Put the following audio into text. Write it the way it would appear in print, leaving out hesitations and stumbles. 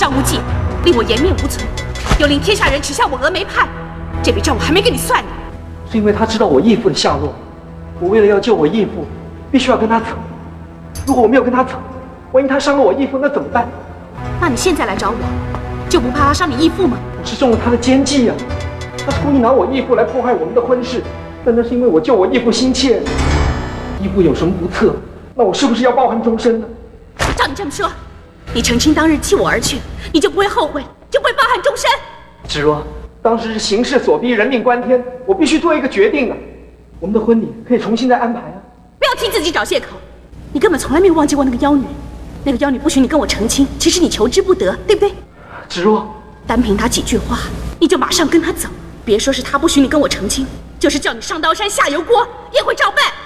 张无忌令我颜面无存，又令天下人耻笑我峨眉派。这笔账我还没跟你算呢。 是因为他知道我义父的下落，我为了要救我义父，必须要跟他走。如果我没有跟他走，万一他伤了我义父，那怎么办？ 那你现在来找我，就不怕他伤你义父吗？ 我是中了他的奸计啊！他是故意拿我义父来破坏我们的婚事，但那是因为我救我义父心切。义父有什么不测，那我是不是要抱憾终身呢？ 照你这么说，你成亲当日弃我而去，你就不会后悔，就不会抱憾终身？ 芷若，当时是形势所逼，人命关天，我必须做一个决定啊！我们的婚礼可以重新再安排啊！ 不要替自己找借口，你根本从来没有忘记过那个妖女。那个妖女不许你跟我成亲，其实你求之不得，对不对？ 芷若， 单凭她几句话，你就马上跟她走，别说是她不许你跟我成亲，就是叫你上刀山下油锅，也会照办。